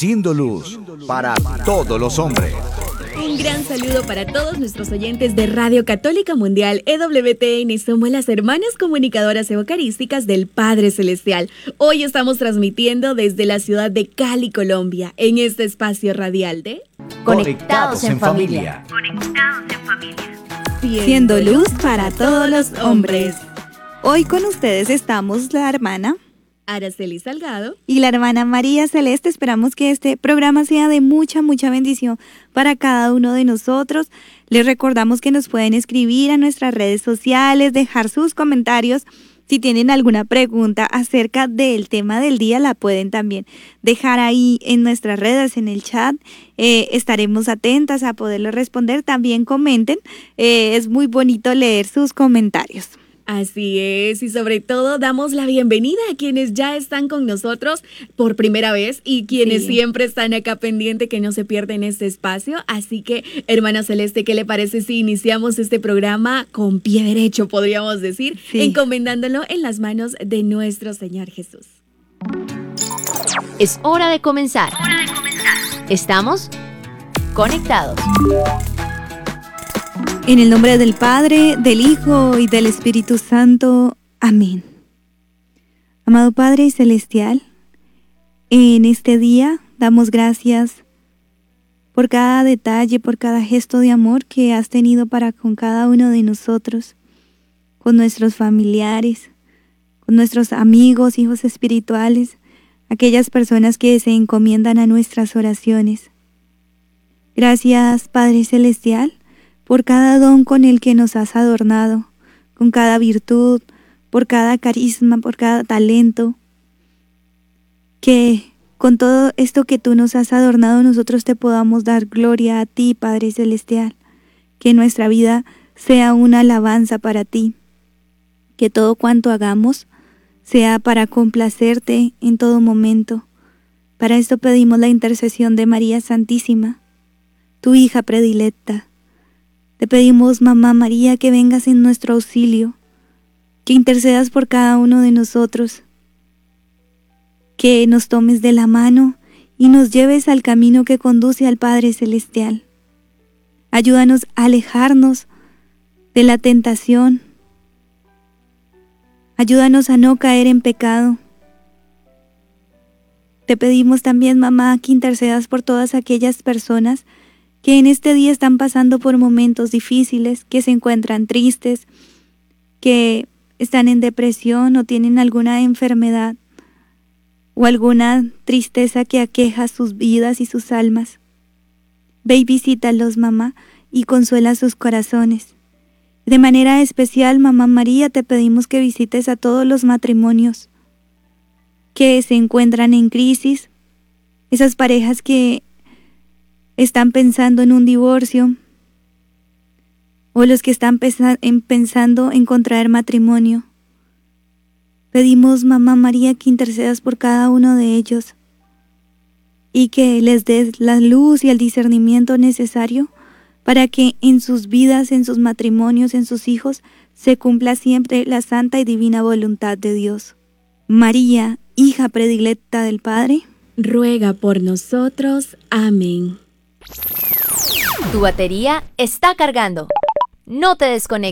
siendo luz para todos los hombres. Un gran saludo para todos nuestros oyentes de Radio Católica Mundial EWTN. Somos las hermanas comunicadoras eucarísticas del Padre Celestial. Hoy estamos transmitiendo desde la ciudad de Cali, Colombia, en este espacio radial de Conectados en familia. Conectados en familia. Siendo luz para todos los hombres. Hoy con ustedes estamos la hermana Araceli Salgado y la hermana María Celeste. Esperamos que este programa sea de mucha bendición para cada uno de nosotros. Les recordamos que nos pueden escribir a nuestras redes sociales, dejar sus comentarios. Si tienen alguna pregunta acerca del tema del día, la pueden también dejar ahí en nuestras redes, en el chat. Estaremos atentas a poderles responder. También comenten. Es muy bonito leer sus comentarios. Así es, y sobre todo damos la bienvenida a quienes ya están con nosotros por primera vez y quienes siempre están acá pendiente que no se pierden este espacio. Así que, hermana Celeste, ¿qué le parece si iniciamos este programa con pie derecho, podríamos decir, encomendándolo en las manos de nuestro Señor Jesús? Es hora de comenzar. Estamos conectados. En el nombre del Padre, del Hijo y del Espíritu Santo. Amén. Amado Padre Celestial, en este día damos gracias por cada detalle, por cada gesto de amor que has tenido para con cada uno de nosotros, con nuestros familiares, con nuestros amigos, hijos espirituales, aquellas personas que se encomiendan a nuestras oraciones. Gracias, Padre Celestial, por cada don con el que nos has adornado, con cada virtud, por cada carisma, por cada talento. Que con todo esto que tú nos has adornado, nosotros te podamos dar gloria a ti, Padre Celestial. Que nuestra vida sea una alabanza para ti. Que todo cuanto hagamos sea para complacerte en todo momento. Para esto pedimos la intercesión de María Santísima, tu hija predilecta. Te pedimos, Mamá María, que vengas en nuestro auxilio, que intercedas por cada uno de nosotros, que nos tomes de la mano y nos lleves al camino que conduce al Padre Celestial. Ayúdanos a alejarnos de la tentación. Ayúdanos a no caer en pecado. Te pedimos también, Mamá, que intercedas por todas aquellas personas que en este día están pasando por momentos difíciles, que se encuentran tristes, que están en depresión o tienen alguna enfermedad o alguna tristeza que aqueja sus vidas y sus almas. Ve y visítalos, Mamá, y consuela sus corazones. De manera especial, Mamá María, te pedimos que visites a todos los matrimonios que se encuentran en crisis, esas parejas que están pensando en un divorcio, o los que están pensando en contraer matrimonio. Pedimos, Mamá María, que intercedas por cada uno de ellos y que les des la luz y el discernimiento necesario para que en sus vidas, en sus matrimonios, en sus hijos, se cumpla siempre la santa y divina voluntad de Dios. María, hija predilecta del Padre, ruega por nosotros. Amén. Tu batería está cargando. No te desconectes.